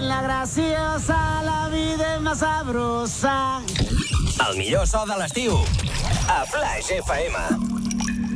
en la graciosa, la vida és más sabrosa. El millor so de l'estiu, a Flash FM.